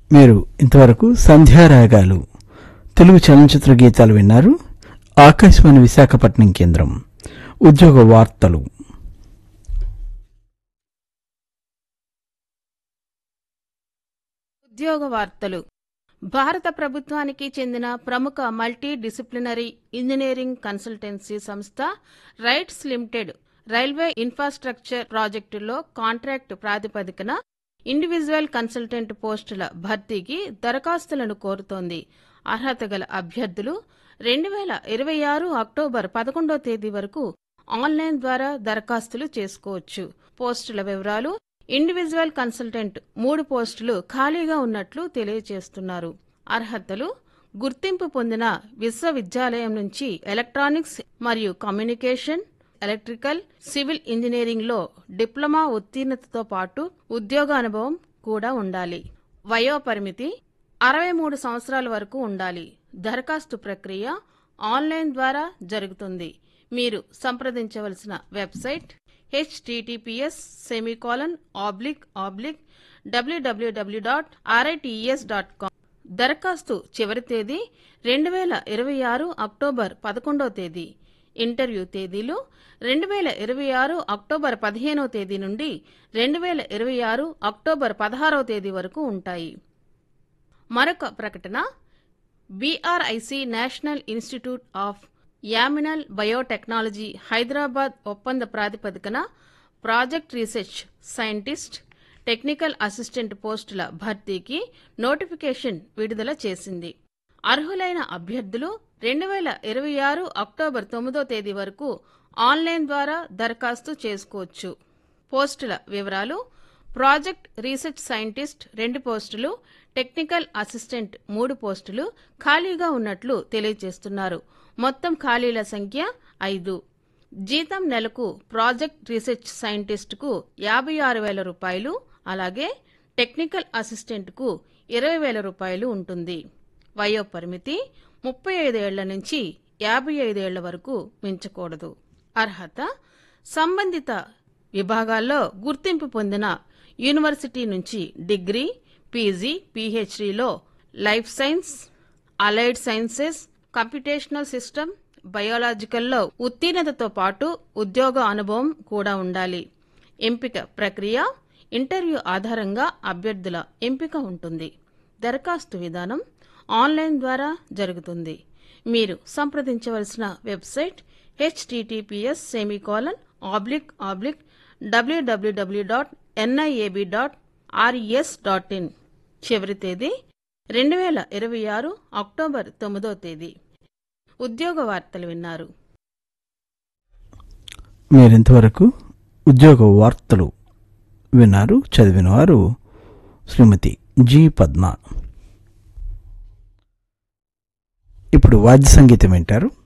మీరు ఇంతవరకు సంధ్యారాగాలు తెలుగు చలనచిత్ర గీతాలు విన్నారు. ఆకాశవాణి విశాఖపట్నం కేంద్రం. ఉద్యోగ వార్తలు. ఉద్యోగ వార్తలు. భారత ప్రభుత్వానికి చెందిన ప్రముఖ మల్టీ డిసిప్లినరీ ఇంజనీరింగ్ కన్సల్టెన్సీ సంస్థ రైట్స్ లిమిటెడ్ రైల్వే ఇన్ఫ్రాస్ట్రక్చర్ ప్రాజెక్టులో కాంట్రాక్టు ప్రాతిపదికన ఇండివిజువల్ కన్సల్టెంట్ పోస్టుల భర్తీకి దరఖాస్తులను కోరుతోంది. అర్హత గల అభ్యర్థులు 2026 అక్టోబర్ 11వ తేదీ వరకు ఆన్లైన్ ద్వారా దరఖాస్తులు చేసుకోవచ్చు. పోస్టుల వివరాలు: ఇండివిజువల్ కన్సల్టెంట్ 3 పోస్టులు ఖాళీగా ఉన్నట్లు తెలియజేస్తున్నారు. అర్హతలు: గుర్తింపు పొందిన విశ్వవిద్యాలయం నుంచి ఎలక్ట్రానిక్స్ మరియు కమ్యూనికేషన్, ఎలక్ట్రికల్, సివిల్ ఇంజనీరింగ్లో డిప్లొమా ఉత్తీర్ణతతో పాటు ఉద్యోగానుభవం కూడా ఉండాలి. వయోపరిమితి 63 సంవత్సరాల వరకు ఉండాలి. దరఖాస్తు ప్రక్రియ ఆన్లైన్ ద్వారా జరుగుతుంది. మీరు సంప్రదించవలసిన వెబ్సైట్ https://www.rits.com. దరఖాస్తు చివరి తేదీ 2026 అక్టోబర్ 11వ తేదీ. ఇంటర్వ్యూ తేదీలు 2026 అక్టోబర్ 15వ తేదీ నుండి 2026 అక్టోబర్ 16వ తేదీ వరకు ఉంటాయి. మరొక ప్రకటన: బీఆర్ఐసి national institute of యామినల్ biotechnology Hyderabad ఒప్పంద ప్రాతిపదికన project research scientist, technical assistant పోస్టుల భర్తీకి నోటిఫికేషన్ విడుదల చేసింది. అర్హులైన అభ్యర్థులు 2026 అక్టోబర్ 9వ తేదీ వరకు ఆన్లైన్ ద్వారా దరఖాస్తు చేసుకోవచ్చు. పోస్టుల వివరాలు: ప్రాజెక్ట్ రీసెర్చ్ సైంటిస్ట్ 2 పోస్టులు, టెక్నికల్ అసిస్టెంట్ 3 పోస్టులు ఖాళీగా ఉన్నట్లు తెలియజేస్తున్నారు. మొత్తం ఖాళీల సంఖ్య 5. జీతం నెలకు ప్రాజెక్ట్ రీసెర్చ్ సైంటిస్టుకు 56,000 రూపాయలు, అలాగే టెక్నికల్ అసిస్టెంట్కు 20,000 రూపాయలు ఉంటుంది. వయోపరిమితి 35 ఏళ్ల నుంచి 55 ఏళ్ల వరకు మించకూడదు. అర్హత: సంబంధిత విభాగాల్లో గుర్తింపు పొందిన యూనివర్సిటీ నుంచి degree, PG, పీహెచ్డీలో life science, allied sciences, computational system, బయోలాజికల్లో ఉత్తీర్ణతతో పాటు ఉద్యోగ అనుభవం కూడా ఉండాలి. ఎంపిక ప్రక్రియ ఇంటర్వ్యూ ఆధారంగా అభ్యర్థుల ఎంపిక ఉంటుంది. దరఖాస్తు విధానం ఆన్లైన్ ద్వారా జరుగుతుంది. మీరు సంప్రదించవలసిన వెబ్సైట్ https://www.niab.res.in. చివరి తేదీ 2026 అక్టోబర్ 9వ తేదీ. ఉద్యోగ వార్తలు విన్నారు. మీరింతవరకు ఉద్యోగ వార్తలు విన్నారు. చదివిన వారు శ్రీమతి జి పద్మ. ఇప్పుడు వాద్య సంగీతం వింటారు.